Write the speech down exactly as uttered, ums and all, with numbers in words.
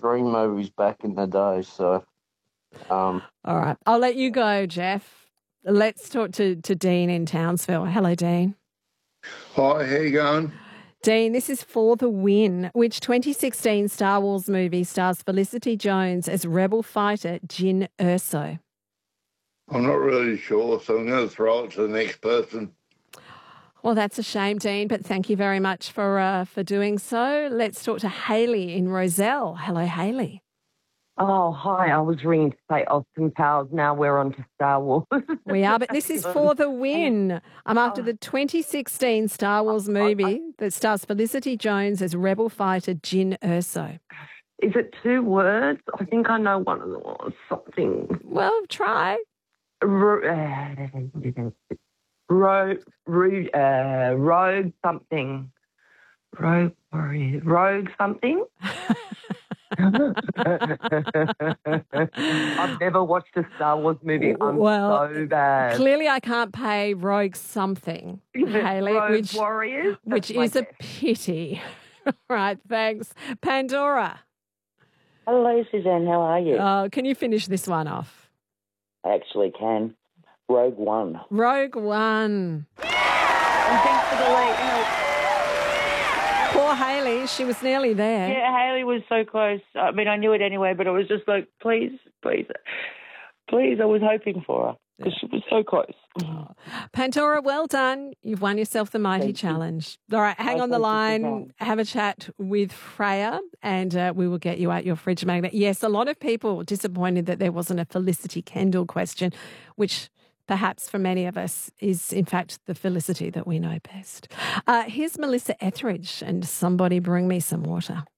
three movies back in the day, so... Um, All right. I'll let you go, Jeff. Let's talk to, to Dean in Townsville. Hello, Dean. Hi, how you going? Dean, this is For the Win. Which twenty sixteen Star Wars movie stars Felicity Jones as rebel fighter Jyn Erso? I'm not really sure, so I'm going to throw it to the next person. Well, that's a shame, Dean, but thank you very much for uh, for doing so. Let's talk to Hayley in Rozelle. Hello, Hayley. Oh, hi. I was ringing to say Austin Powers. Now we're on to Star Wars. We are, but this is For the Win. I'm after the twenty sixteen Star Wars movie that stars Felicity Jones as rebel fighter Jyn Erso. Is it two words? I think I know one of them or something. Well, try. Ro- uh, ro- ro- uh, rogue something. Rogue warrior. Rogue something? I've never watched a Star Wars movie. I'm well, so bad. Clearly, I can't pay Rogue something, Hayley, Rogue which, Warriors, which is a pity. Right, thanks. Pandora. Hello, Suzanne. How are you? Oh, can you finish this one off? I actually can. Rogue One. Rogue One. And thanks for the late help. Poor Hayley, she was nearly there. Yeah, Hayley was so close. I mean, I knew it anyway, but it was just like, please, please, please. I was hoping for her because she was so close. Oh. Pandora, well done. You've won yourself the Mighty Thank Challenge. You. All right, hang oh, on the line, you, have a chat with Freya, and uh, we will get you out your fridge magnet. Yes, a lot of people were disappointed that there wasn't a Felicity Kendall question, which perhaps for many of us is, in fact, the Felicity that we know best. Uh, here's Melissa Etheridge and Somebody Bring Me Some Water.